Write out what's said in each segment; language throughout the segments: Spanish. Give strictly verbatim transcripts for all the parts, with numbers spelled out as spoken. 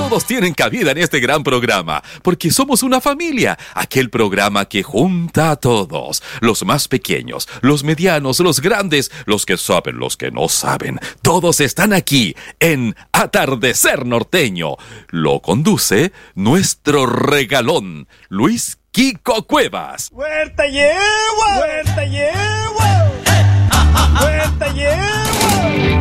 todos tienen cabida en este gran programa, porque somos una familia, aquel programa que junta a todos, los más pequeños, los medianos, los grandes, los que saben, los que no saben, todos están aquí en Atardecer Norteño. Lo conduce nuestro regalón, Luis Kiko Cuevas. ¡Huerta yegua! ¡Huerta yegua! ¡Huerta yegua!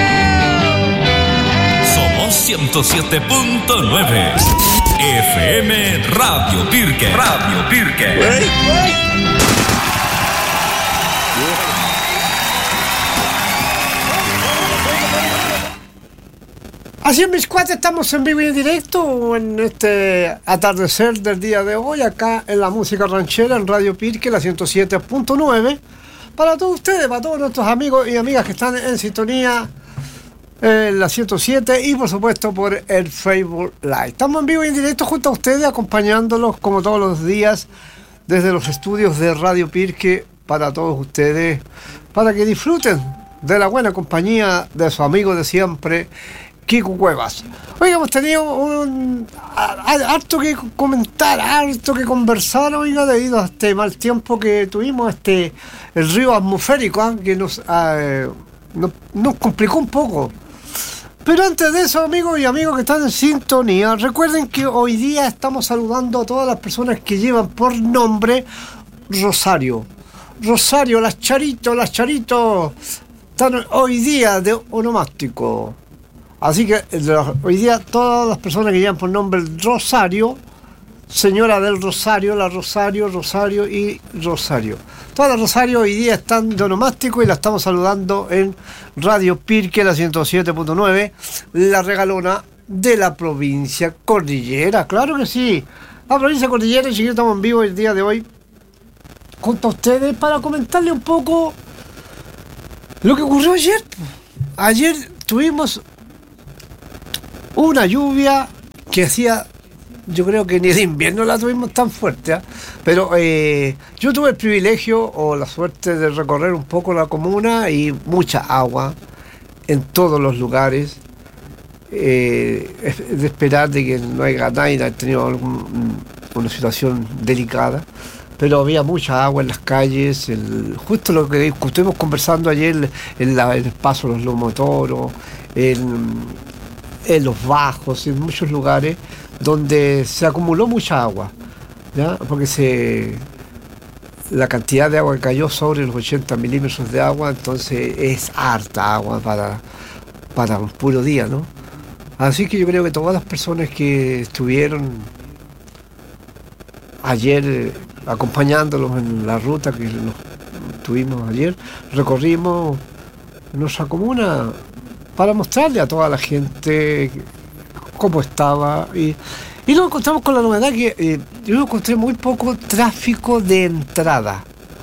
Somos ciento siete punto nueve F M Radio Pirque. Radio Pirque. ¡Wey, wey! Así es, mis cuates, estamos en vivo y en directo en este atardecer del día de hoy, acá en la música ranchera, en Radio Pirque, la ciento siete punto nueve. Para todos ustedes, para todos nuestros amigos y amigas que están en sintonía en la ciento siete y por supuesto por el Facebook Live. Estamos en vivo y en directo junto a ustedes, acompañándolos como todos los días desde los estudios de Radio Pirque para todos ustedes, para que disfruten de la buena compañía de su amigo de siempre, Kiko Cuevas. Oiga, hemos tenido un, harto que comentar, harto que conversar, oiga, debido a este mal tiempo que tuvimos, este el río atmosférico, ¿eh? que nos, eh, nos, nos complicó un poco. Pero antes de eso, amigos y amigos que están en sintonía, recuerden que hoy día estamos saludando a todas las personas que llevan por nombre Rosario. Rosario, las Charitos, las Charitos, están hoy día de onomástico. Así que hoy día todas las personas que llevan por nombre Rosario, señora del Rosario, la Rosario, Rosario y Rosario. Todas las Rosario hoy día están de onomástico y la estamos saludando en Radio Pirque, la ciento siete punto nueve, la regalona de la provincia Cordillera. Claro que sí, la provincia Cordillera, y chiquillos, estamos en vivo el día de hoy junto a ustedes para comentarle un poco lo que ocurrió ayer. Ayer tuvimos una lluvia que hacía, yo creo que ni de invierno la tuvimos tan fuerte, ¿eh? Pero eh, yo tuve el privilegio o la suerte de recorrer un poco la comuna y mucha agua en todos los lugares, eh, de esperar de que no haya nadie haya tenido algún, una situación delicada, pero había mucha agua en las calles, el, justo lo que estuvimos conversando ayer en, la, en el paso de los lomotoros, en en los bajos, en muchos lugares donde se acumuló mucha agua, ¿ya? Porque se la cantidad de agua que cayó sobre los ochenta milímetros de agua, entonces es harta agua para, para un puro día, ¿no? Así que yo creo que todas las personas que estuvieron ayer eh, acompañándolos en la ruta que nos tuvimos ayer, recorrimos nuestra comuna para mostrarle a toda la gente cómo estaba. Y, y nos encontramos con la novedad que eh, yo encontré muy poco tráfico de entrada.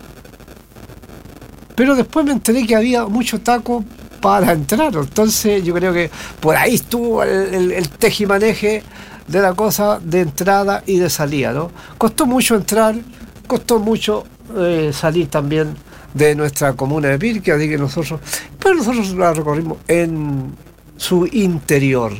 Pero después me enteré que había mucho taco para entrar. Entonces yo creo que por ahí estuvo el, el, el tejimaneje de la cosa de entrada y de salida, ¿no? Costó mucho entrar, costó mucho eh, salir también de nuestra comuna de Pirque, así que nosotros, pero nosotros la recorrimos en su interior.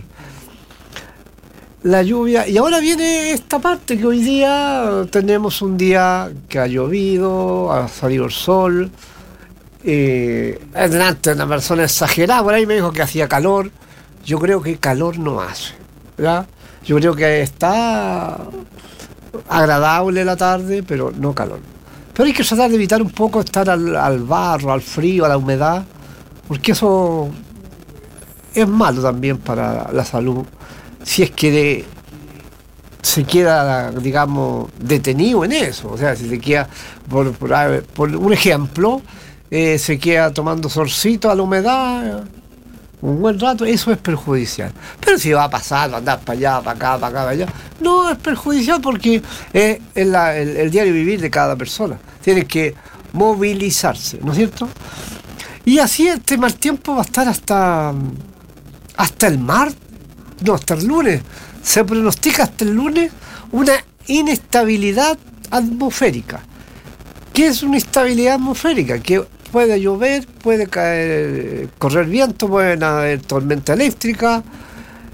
La lluvia, y ahora viene esta parte que hoy día tenemos un día que ha llovido, ha salido el sol. Eh, adelante, una persona exagerada, por ahí me dijo que hacía calor. Yo creo que calor no hace, ¿verdad? Yo creo que está agradable la tarde, pero no calor. Pero hay que tratar de evitar un poco estar al, al barro, al frío, a la humedad, porque eso es malo también para la salud, si es que de, se queda, digamos, detenido en eso. O sea, si se queda, por, por, por un ejemplo, eh, se queda tomando solcito a la humedad un buen rato, eso es perjudicial. Pero si va a pasar, andar para allá, para acá, para acá, para allá, no es perjudicial porque es el, el, el diario vivir de cada persona. Tiene que movilizarse, ¿no es cierto? Y así este mal tiempo va a estar hasta, hasta el martes, no, hasta el lunes. Se pronostica hasta el lunes una inestabilidad atmosférica. ¿Qué es una inestabilidad atmosférica? Que puede llover, puede caer, correr viento, puede haber tormenta eléctrica,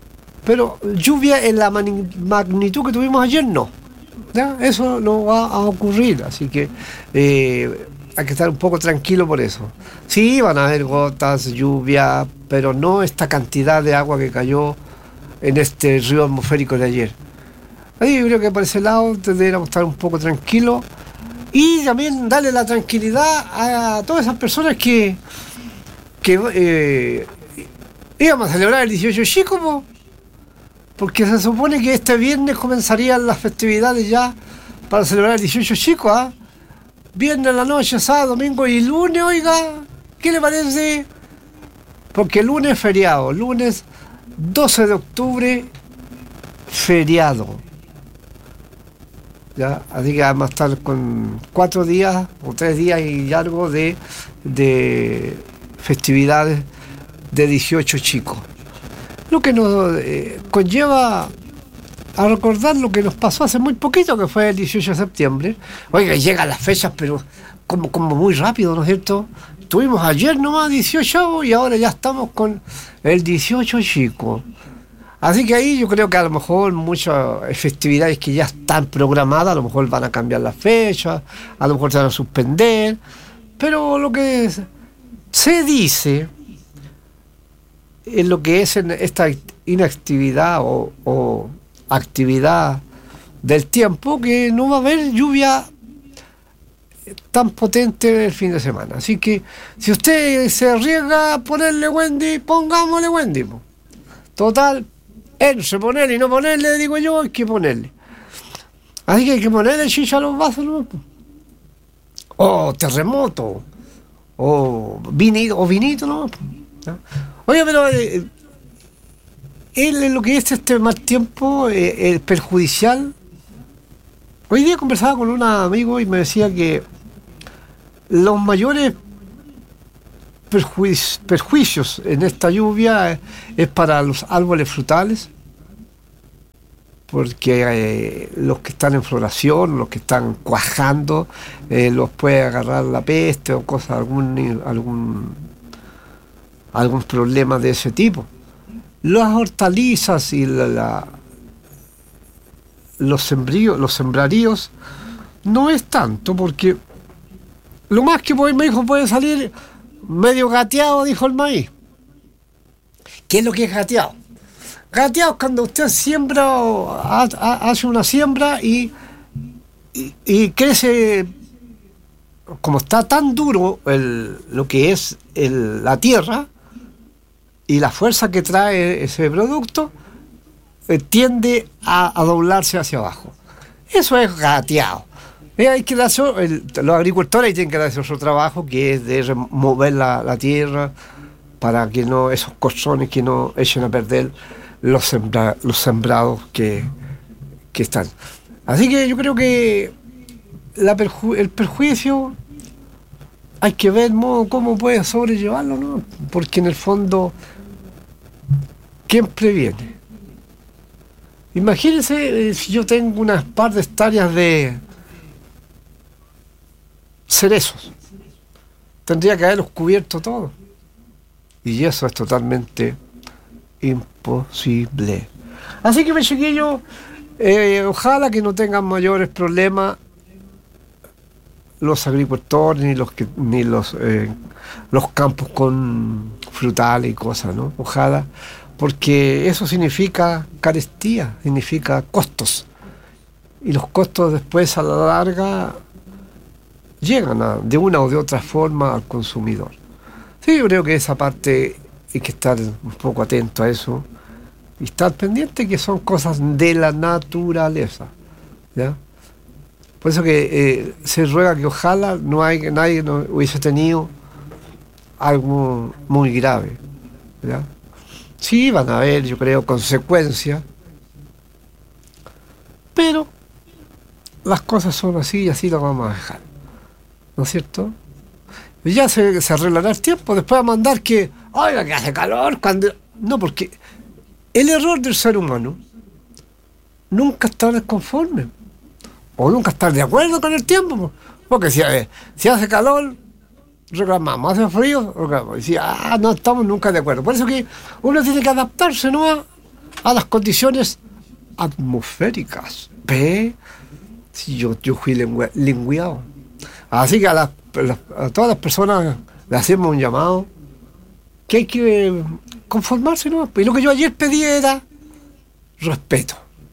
pero lluvia en la mani- magnitud que tuvimos ayer, no. ¿Ya? Eso no va a ocurrir, así que eh, hay que estar un poco tranquilo por eso. Sí, van a haber gotas, lluvia, pero no esta cantidad de agua que cayó en este río atmosférico de ayer. Ahí yo creo que por ese lado deberíamos estar un poco tranquilos y también darle la tranquilidad a todas esas personas que, que eh, íbamos a celebrar el dieciocho chico, po, porque se supone que este viernes comenzarían las festividades ya para celebrar el dieciocho chico, ¿ah? ¿eh? Viernes en la noche, sábado, domingo y lunes, oiga, ¿qué le parece? Porque lunes es feriado, lunes doce de octubre, feriado. ¿Ya? Así que vamos a estar con cuatro días o tres días y algo de, de festividades de dieciocho chicos. Lo que nos eh, conlleva a recordar lo que nos pasó hace muy poquito, que fue el dieciocho de septiembre. Oiga, llegan las fechas, pero como, como muy rápido, ¿no es cierto? Tuvimos ayer nomás dieciocho y ahora ya estamos con el dieciocho chico. Así que ahí yo creo que a lo mejor muchas festividades que ya están programadas, a lo mejor van a cambiar las fechas, a lo mejor se van a suspender, pero lo que se dice en lo que es en esta inactividad o, o actividad del tiempo, que no va a haber lluvia tan potente el fin de semana. Así que si usted se arriesga a ponerle Wendy, pongámosle Wendy. Total, entre ponerle y no ponerle, digo yo, hay que ponerle. Así que hay que ponerle chicha a los vasos, ¿no? O terremoto, o vinito, o vinito, ¿no? ¿No? Oye, pero eh, él en lo que es este mal tiempo eh, eh, perjudicial. Hoy día conversaba con un amigo y me decía que los mayores perjuicios, perjuicios en esta lluvia es, es para los árboles frutales, porque eh, los que están en floración, los que están cuajando, eh, los puede agarrar la peste o cosas, algún algún algún problema de ese tipo. Las hortalizas y la, la, los sembríos, los sembraríos no es tanto, porque lo más que puede, me dijo, puede salir medio gateado, dijo el maíz. ¿Qué es lo que es gateado? Gateado es cuando usted siembra, ha, ha, hace una siembra y, y, y crece, como está tan duro el, lo que es el, la tierra y la fuerza que trae ese producto, eh, tiende a, a doblarse hacia abajo. Eso es gateado. Eh, hay que darse, el, los agricultores tienen que darse otro trabajo, que es de remover la, la tierra para que no esos colchones que no echen a perder los, sembra, los sembrados que, que están. Así que yo creo que la perju, el perjuicio hay que ver modo, cómo puede sobrellevarlo, ¿no? Porque en el fondo, ¿quién previene? Imagínense eh, si yo tengo unas par de hectáreas de cerezos, tendría que haberlos cubierto todos, y eso es totalmente imposible. Así que, mis chiquillos, eh, ojalá que no tengan mayores problemas los agricultores ni los que, ni los eh, los campos con frutales y cosas, ¿no? Ojalá, porque eso significa carestía, significa costos, y los costos después a la larga llegan a, de una o de otra forma al consumidor. Sí, yo creo que esa parte hay que estar un poco atento a eso y estar pendiente, que son cosas de la naturaleza, ¿ya? Por eso que eh, se ruega que ojalá no hay, nadie no hubiese tenido algo muy grave, ¿ya? Sí, van a haber, yo creo, consecuencias, pero las cosas son así y así las vamos a dejar, ¿no es cierto? Y ya se, se arreglará el tiempo, después va a mandar que, oiga, que hace calor, cuando... No, porque el error del ser humano nunca está desconforme, o nunca estar de acuerdo con el tiempo, porque si, si hace calor, reclamamos, hace frío, reclamamos, y si ah, no estamos nunca de acuerdo. Por eso que uno tiene que adaptarse, ¿no?, a, a las condiciones atmosféricas. ¿Ve? Si yo, yo fui lingüe, lingüeado. Así que a, las, a todas las personas le hacemos un llamado que hay que conformarse, ¿no? Y lo que yo ayer pedí era respeto.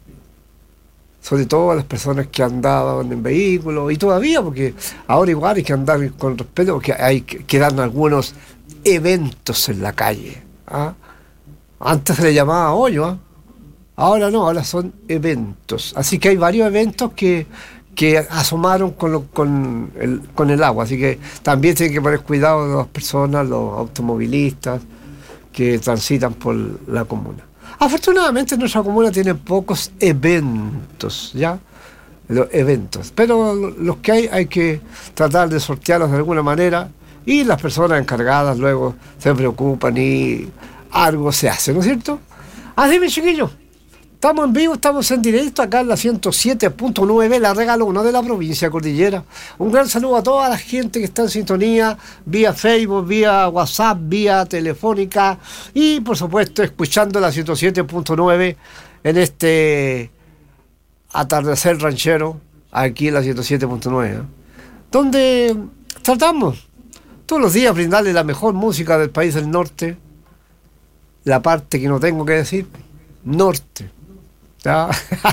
Sobre todo a las personas que andaban en vehículos, y todavía, porque ahora igual hay que andar con respeto, porque hay que, que dar algunos eventos en la calle. ¿Ah? Antes se le llamaba hoyo, ¿ah? Ahora no, ahora son eventos. Así que hay varios eventos que, que asomaron con, lo, con, el, con el agua. Así que también tienen que poner cuidado de las personas, los automovilistas que transitan por la comuna. Afortunadamente nuestra comuna tiene pocos eventos, ¿ya? Los eventos. Pero los que hay hay que tratar de sortearlos de alguna manera y las personas encargadas luego se preocupan y algo se hace, ¿no es cierto? Así, mis chiquillos, estamos en vivo, estamos en directo acá en la ciento siete punto nueve, la Regalo uno de la provincia cordillera. Un gran saludo a toda la gente que está en sintonía, vía Facebook, vía WhatsApp, vía telefónica y por supuesto escuchando la ciento siete punto nueve en este atardecer ranchero, aquí en la ciento siete punto nueve, ¿eh? Donde tratamos todos los días brindarle la mejor música del país del norte, la parte que no tengo que decir, norte. ¿Ya?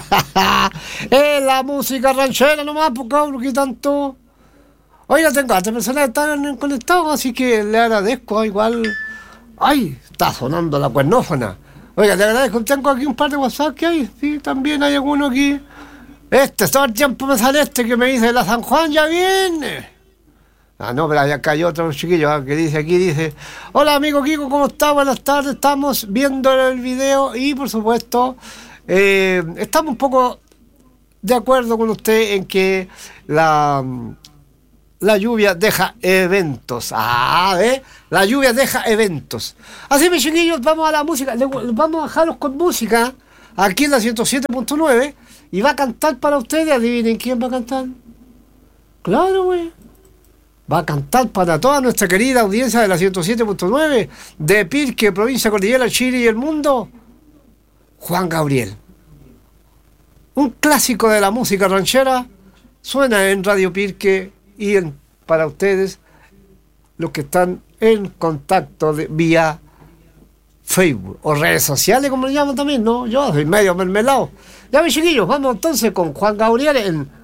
Es la música ranchera nomás, porque tanto. Oiga, tengo a otras personas que están conectados, así que le agradezco. Igual. Ay, está sonando la cuernófona. Oiga, le agradezco. Tengo aquí un par de WhatsApp que hay. Sí, también hay alguno aquí. Este, todo el tiempo me sale este que me dice: la San Juan ya viene. Ah, no, pero acá hay otro chiquillo que dice aquí, dice: hola amigo Kiko, ¿cómo está? Buenas tardes, estamos viendo el video y por supuesto eh, estamos un poco de acuerdo con usted en que la, la lluvia deja eventos. Ah, ¿eh? La lluvia deja eventos. Así, mis chiquillos, vamos a la música, le, vamos a dejarlos con música aquí en la ciento siete punto nueve y va a cantar para ustedes, adivinen quién va a cantar. Claro, güey. Va a cantar para toda nuestra querida audiencia de la ciento siete punto nueve de Pirque, provincia Cordillera, Chile y el mundo, Juan Gabriel. Un clásico de la música ranchera suena en Radio Pirque y en, para ustedes, los que están en contacto de, vía Facebook o redes sociales, como le llaman también, ¿no? Yo soy medio mermelado. Ya, mis chiquillos, vamos entonces con Juan Gabriel en